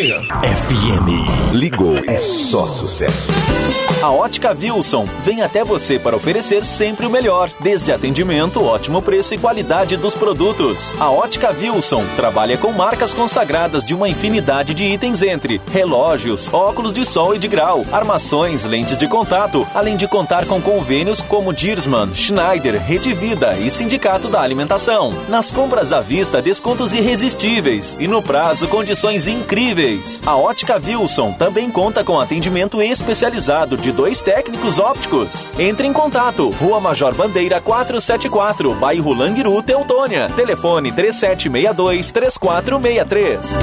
FM. Ligou, é só sucesso. A Ótica Wilson vem até você para oferecer sempre o melhor, desde atendimento, ótimo preço e qualidade dos produtos. A Ótica Wilson trabalha com marcas consagradas de uma infinidade de itens entre relógios, óculos de sol e de grau, armações, lentes de contato, além de contar com convênios como Dirman, Schneider, Rede Vida e Sindicato da Alimentação. Nas compras à vista, descontos irresistíveis e no prazo, condições incríveis. A Ótica Wilson também conta com atendimento especializado de 2 técnicos ópticos. Entre em contato, Rua Major Bandeira 474, bairro Languiru, Teutônia. Telefone 3762-3463.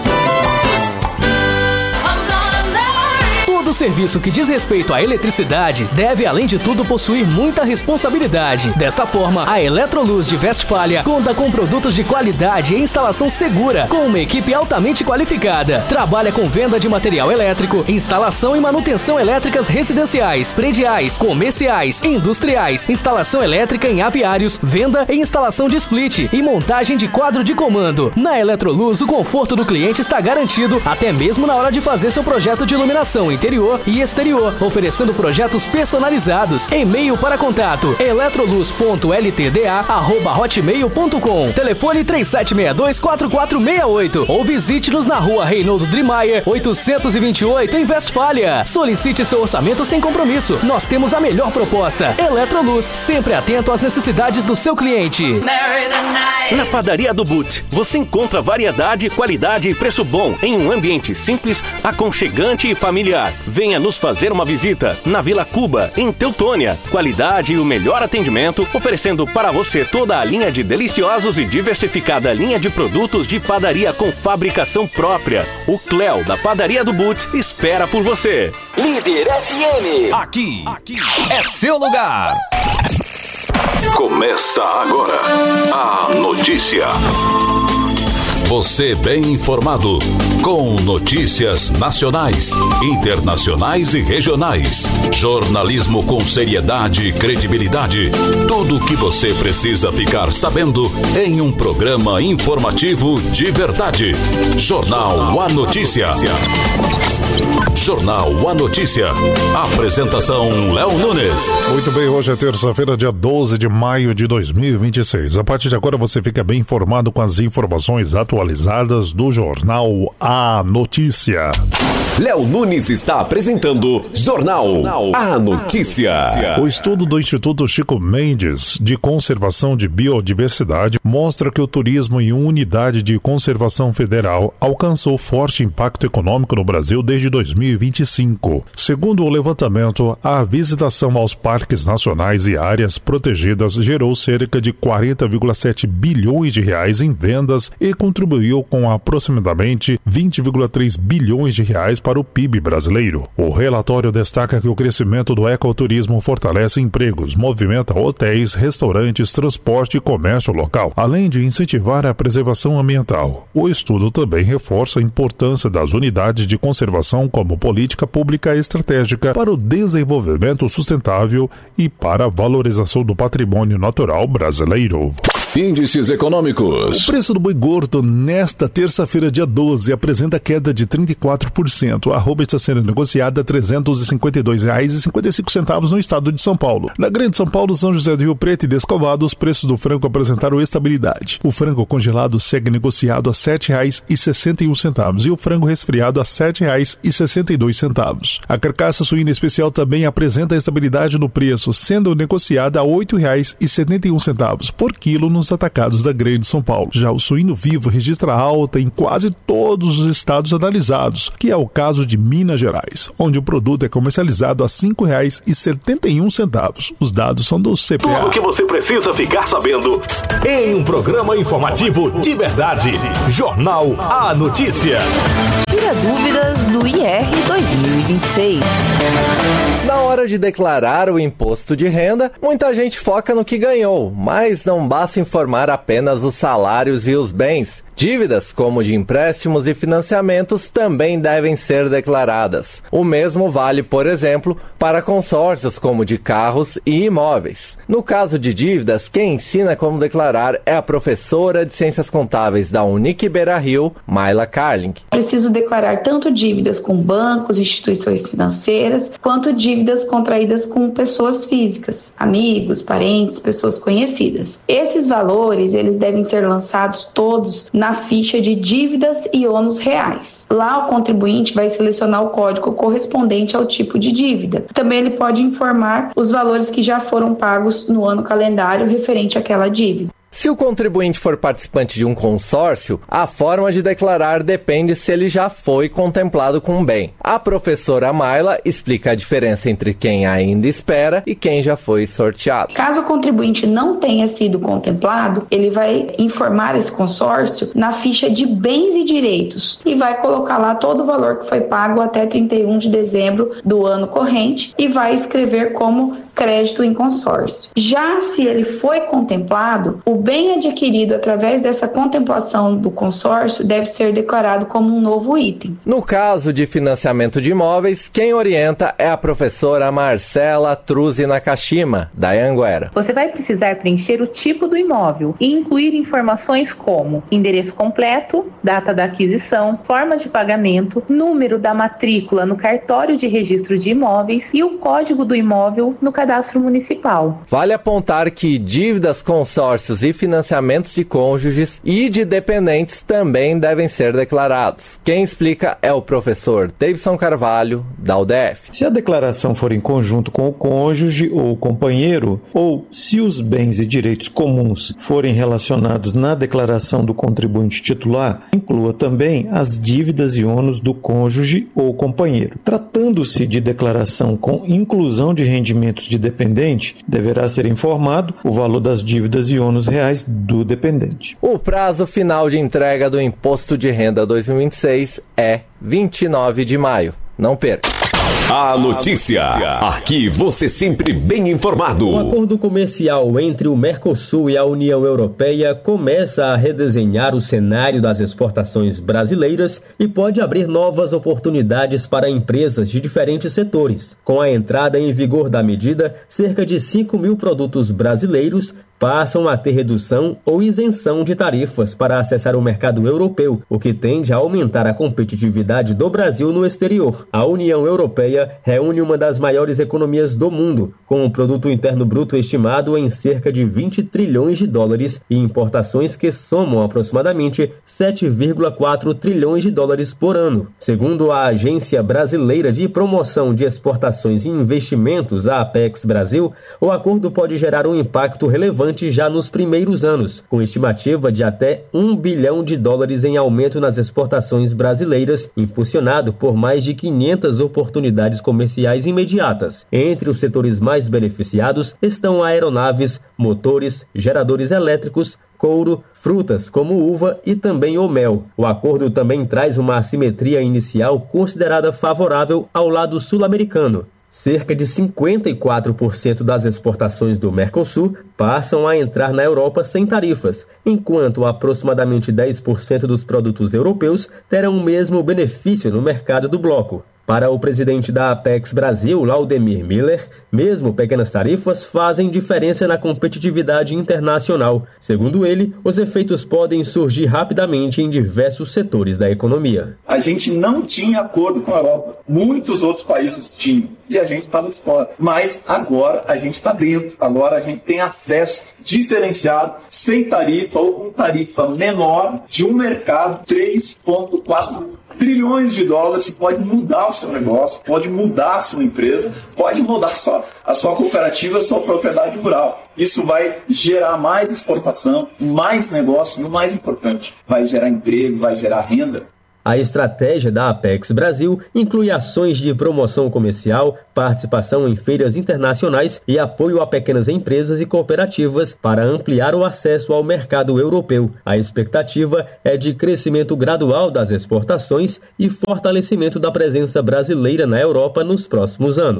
Todo serviço que diz respeito à eletricidade deve, além de tudo, possuir muita responsabilidade. Desta forma, a Eletroluz de Westfália conta com produtos de qualidade e instalação segura, com uma equipe altamente qualificada. Trabalha com venda de material elétrico, instalação e manutenção elétricas residenciais, prediais, comerciais, industriais, instalação elétrica em aviários, venda e instalação de split e montagem de quadro de comando. Na Eletroluz, o conforto do cliente está garantido, até mesmo na hora de fazer seu projeto de iluminação interior e exterior, oferecendo projetos personalizados. E-mail para contato eletroluz.ltda@hotmail.com. Telefone 3762-4468 ou visite-nos na rua Reinaldo Drimayer 828 em Westfália. Solicite seu orçamento sem compromisso. Nós temos a melhor proposta. Eletroluz, sempre atento às necessidades do seu cliente. Na Padaria do Boot, você encontra variedade, qualidade e preço bom em um ambiente simples, aconchegante e familiar. Venha nos fazer uma visita na Vila Cuba, em Teutônia. Qualidade e o melhor atendimento, oferecendo para você toda a linha de deliciosos e diversificada linha de produtos de padaria com fabricação própria. O Cléo da Padaria do Boot espera por você. Líder FM. Aqui é seu lugar. Começa agora a notícia. Você bem informado, com notícias nacionais, internacionais e regionais. Jornalismo com seriedade e credibilidade. Tudo o que você precisa ficar sabendo em um programa informativo de verdade. Jornal A Notícia. Jornal A Notícia. Apresentação Léo Nunes. Muito bem, hoje é terça-feira, dia 12 de maio de 2026. A partir de agora você fica bem informado com as informações atualizadas do Jornal A Notícia. Léo Nunes está apresentando Jornal A Notícia. O estudo do Instituto Chico Mendes de Conservação de Biodiversidade mostra que o turismo em unidade de conservação federal alcançou forte impacto econômico no Brasil desde 2025. Segundo o levantamento, a visitação aos parques nacionais e áreas protegidas gerou cerca de 40,7 bilhões de reais em vendas e contribuiu com aproximadamente 20,3 bilhões de reais para o PIB brasileiro. O relatório destaca que o crescimento do ecoturismo fortalece empregos, movimenta hotéis, restaurantes, transporte e comércio local, além de incentivar a preservação ambiental. O estudo também reforça a importância das unidades de conservação como política pública estratégica para o desenvolvimento sustentável e para a valorização do patrimônio natural brasileiro. Índices econômicos. O preço do boi gordo nesta terça-feira, dia 12, apresenta queda de 34%. A arroba está sendo negociada a R$ 352,55 no estado de São Paulo. Na Grande São Paulo, São José do Rio Preto e Descovado, os preços do frango apresentaram estabilidade. O frango congelado segue negociado a R$ 7,61 e o frango resfriado a R$ 7,62. A carcaça suína especial também apresenta estabilidade no preço, sendo negociada a R$ 8,71 por quilo nos atacados da Grande São Paulo. Já o suíno vivo registra alta em quase todos os estados analisados, que é o caso de Minas Gerais, onde o produto é comercializado a R$ 5,71. Os dados são do CPA. Tudo o que você precisa ficar sabendo Em um programa informativo de verdade. Jornal A Notícia. Tira dúvidas do IR 2026. Na hora de declarar o imposto de renda, muita gente foca no que ganhou, mas não basta informar apenas os salários e os bens. Dívidas, como de empréstimos e financiamentos, também devem ser declaradas. O mesmo vale, por exemplo, para consórcios como de carros e imóveis. No caso de dívidas, quem ensina como declarar é a professora de Ciências Contábeis da Unic Beira-Rio, Mayla Carling. Preciso declarar tanto dívidas com bancos, instituições financeiras, quanto dívidas contraídas com pessoas físicas, amigos, parentes, pessoas conhecidas. Esses valores, eles devem ser lançados todos na ficha de dívidas e ônus reais. Lá o contribuinte vai selecionar o código correspondente ao tipo de dívida. Também ele pode informar os valores que já foram pagos no ano calendário referente àquela dívida. Se o contribuinte for participante de um consórcio, a forma de declarar depende se ele já foi contemplado com um bem. A professora Mayla explica a diferença entre quem ainda espera e quem já foi sorteado. Caso o contribuinte não tenha sido contemplado, ele vai informar esse consórcio na ficha de bens e direitos e vai colocar lá todo o valor que foi pago até 31 de dezembro do ano corrente e vai escrever como crédito em consórcio. Já se ele foi contemplado, o bem adquirido através dessa contemplação do consórcio deve ser declarado como um novo item. No caso de financiamento de imóveis, quem orienta é a professora Marcela Truzzi Nakashima, da Anhanguera. Você vai precisar preencher o tipo do imóvel e incluir informações como endereço completo, data da aquisição, forma de pagamento, número da matrícula no cartório de registro de imóveis e o código do imóvel no cadastro municipal. Vale apontar que dívidas, consórcios e financiamentos de cônjuges e de dependentes também devem ser declarados. Quem explica é o professor Davidson Carvalho, da UDF. Se a declaração for em conjunto com o cônjuge ou o companheiro, ou se os bens e direitos comuns forem relacionados na declaração do contribuinte titular, inclua também as dívidas e ônus do cônjuge ou companheiro. Tratando-se de declaração com inclusão de rendimentos de dependente, deverá ser informado o valor das dívidas e ônus reais do dependente. O prazo final de entrega do Imposto de Renda 2026 é 29 de maio. Não perca! A notícia. Aqui você sempre bem informado. O acordo comercial entre o Mercosul e a União Europeia começa a redesenhar o cenário das exportações brasileiras e pode abrir novas oportunidades para empresas de diferentes setores. Com a entrada em vigor da medida, cerca de 5 mil produtos brasileiros passam a ter redução ou isenção de tarifas para acessar o mercado europeu, o que tende a aumentar a competitividade do Brasil no exterior. A União Europeia reúne uma das maiores economias do mundo, com o produto interno bruto estimado em cerca de 20 trilhões de dólares e importações que somam aproximadamente 7,4 trilhões de dólares por ano. Segundo a Agência Brasileira de Promoção de Exportações e Investimentos, a Apex Brasil, o acordo pode gerar um impacto relevante já nos primeiros anos, com estimativa de até 1 bilhão de dólares em aumento nas exportações brasileiras, impulsionado por mais de 500 oportunidades comerciais imediatas. Entre os setores mais beneficiados estão aeronaves, motores, geradores elétricos, couro, frutas como uva e também o mel. O acordo também traz uma assimetria inicial considerada favorável ao lado sul-americano. Cerca de 54% das exportações do Mercosul passam a entrar na Europa sem tarifas, enquanto aproximadamente 10% dos produtos europeus terão o mesmo benefício no mercado do bloco. Para o presidente da Apex Brasil, Laudemir Miller, mesmo pequenas tarifas fazem diferença na competitividade internacional. Segundo ele, os efeitos podem surgir rapidamente em diversos setores da economia. A gente não tinha acordo com a Europa. Muitos outros países tinham. E a gente estava fora. Mas agora a gente está dentro. Agora a gente tem acesso diferenciado, sem tarifa ou com tarifa menor, de um mercado 3,4 trilhões de dólares. Pode mudar o seu negócio, pode mudar a sua empresa, pode mudar a sua cooperativa, a sua propriedade rural. Isso vai gerar mais exportação, mais negócio e o mais importante, vai gerar emprego, vai gerar renda. A estratégia da Apex Brasil inclui ações de promoção comercial, participação em feiras internacionais e apoio a pequenas empresas e cooperativas para ampliar o acesso ao mercado europeu. A expectativa é de crescimento gradual das exportações e fortalecimento da presença brasileira na Europa nos próximos anos.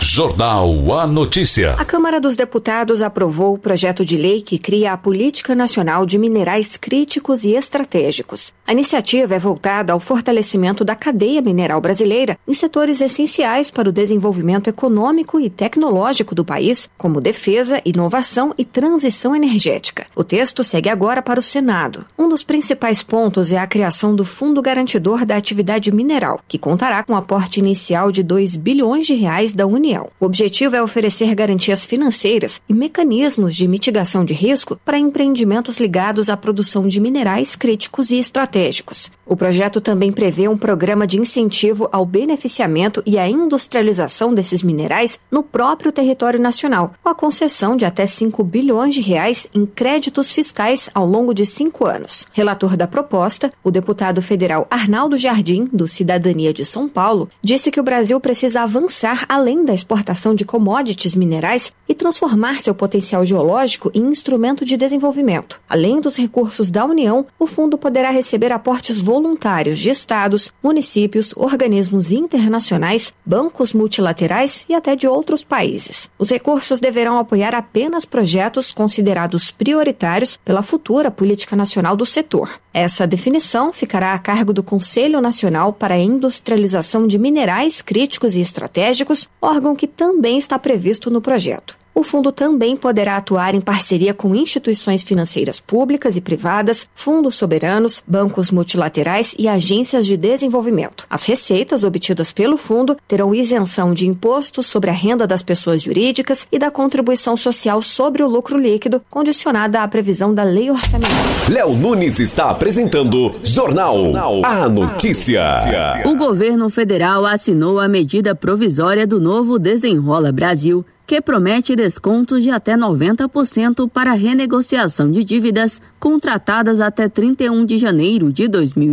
Jornal A Notícia. A Câmara dos Deputados aprovou o projeto de lei que cria a Política Nacional de Minerais Críticos e Estratégicos. A iniciativa é voltada ao fortalecimento da cadeia mineral brasileira em setores essenciais para o desenvolvimento econômico e tecnológico do país, como defesa, inovação e transição energética. O texto segue agora para o Senado. Um dos principais pontos é a criação do Fundo Garantidor da Atividade Mineral, que contará com um aporte inicial de R$2 bilhões da União. O objetivo é oferecer garantias financeiras e mecanismos de mitigação de risco para empreendimentos ligados à produção de minerais críticos e estratégicos. O projeto também prevê um programa de incentivo ao beneficiamento e à industrialização desses minerais no próprio território nacional, com a concessão de até R$5 bilhões em créditos fiscais ao longo de 5 anos. Relator da proposta, o deputado federal Arnaldo Jardim, do Cidadania de São Paulo, disse que o Brasil precisa avançar além da exportação de commodities minerais e transformar seu potencial geológico em instrumento de desenvolvimento. Além dos recursos da União, o fundo poderá receber aportes voluntários de estados, municípios, organismos internacionais, bancos multilaterais e até de outros países. Os recursos deverão apoiar apenas projetos considerados prioritários pela futura política nacional do setor. Essa definição ficará a cargo do Conselho Nacional para a Industrialização de Minerais Críticos e Estratégicos, órgão que também está previsto no projeto. O fundo também poderá atuar em parceria com instituições financeiras públicas e privadas, fundos soberanos, bancos multilaterais e agências de desenvolvimento. As receitas obtidas pelo fundo terão isenção de impostos sobre a renda das pessoas jurídicas e da contribuição social sobre o lucro líquido, condicionada à previsão da lei orçamentária. Léo Nunes está apresentando Jornal A Notícia. O governo federal assinou a medida provisória do novo Desenrola Brasil, que promete descontos de até 90% para a renegociação de dívidas contratadas até 31 de janeiro de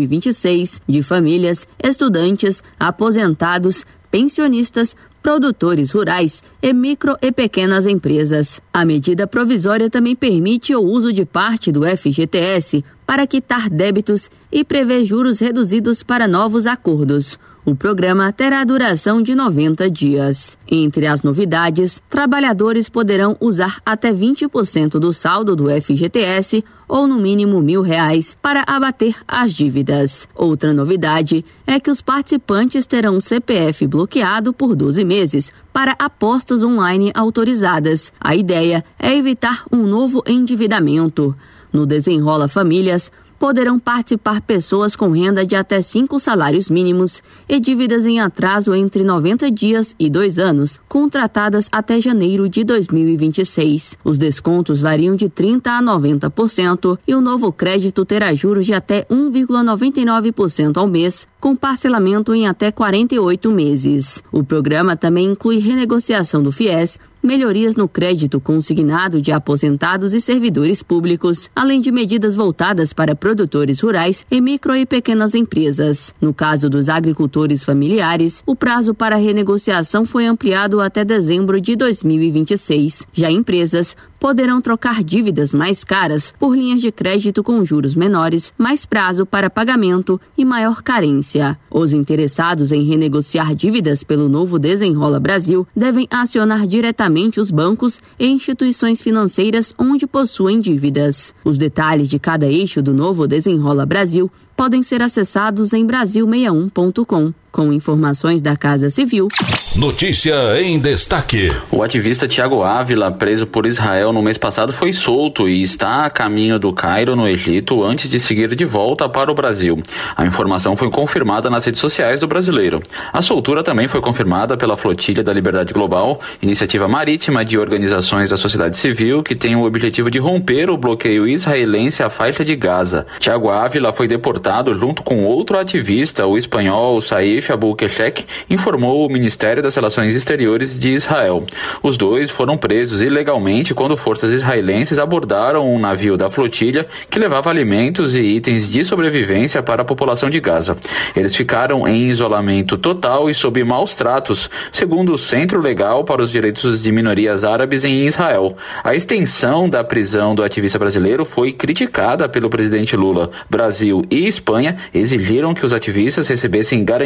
2026 de famílias, estudantes, aposentados, pensionistas, produtores rurais e micro e pequenas empresas. A medida provisória também permite o uso de parte do FGTS para quitar débitos e prevê juros reduzidos para novos acordos. O programa terá duração de 90 dias. Entre as novidades, trabalhadores poderão usar até 20% do saldo do FGTS ou no mínimo R$1.000 para abater as dívidas. Outra novidade é que os participantes terão um CPF bloqueado por 12 meses para apostas online autorizadas. A ideia é evitar um novo endividamento. No Desenrola Famílias, poderão participar pessoas com renda de até 5 salários mínimos e dívidas em atraso entre 90 dias e 2 anos, contratadas até janeiro de 2026. Os descontos variam de 30% a 90% e o novo crédito terá juros de até 1,99% ao mês, com parcelamento em até 48 meses. O programa também inclui renegociação do FIES, melhorias no crédito consignado de aposentados e servidores públicos, além de medidas voltadas para produtores rurais e micro e pequenas empresas. No caso dos agricultores familiares, o prazo para renegociação foi ampliado até dezembro de 2026. Já empresas poderão trocar dívidas mais caras por linhas de crédito com juros menores, mais prazo para pagamento e maior carência. Os interessados em renegociar dívidas pelo novo Desenrola Brasil devem acionar diretamente os bancos e instituições financeiras onde possuem dívidas. Os detalhes de cada eixo do novo Desenrola Brasil podem ser acessados em brasil61.com. Com informações da Casa Civil. Notícia em destaque. O ativista Thiago Ávila, preso por Israel no mês passado, foi solto e está a caminho do Cairo, no Egito, antes de seguir de volta para o Brasil. A informação foi confirmada nas redes sociais do brasileiro. A soltura também foi confirmada pela Flotilha da Liberdade Global, iniciativa marítima de organizações da sociedade civil que tem o objetivo de romper o bloqueio israelense à faixa de Gaza. Thiago Ávila foi deportado junto com outro ativista, o espanhol Saif Abou-Keshek, informou o Ministério das Relações Exteriores de Israel. Os dois foram presos ilegalmente quando forças israelenses abordaram um navio da flotilha que levava alimentos e itens de sobrevivência para a população de Gaza. Eles ficaram em isolamento total e sob maus tratos, segundo o Centro Legal para os Direitos de Minorias Árabes em Israel. A extensão da prisão do ativista brasileiro foi criticada pelo presidente Lula. Brasil e Espanha exigiram que os ativistas recebessem garantias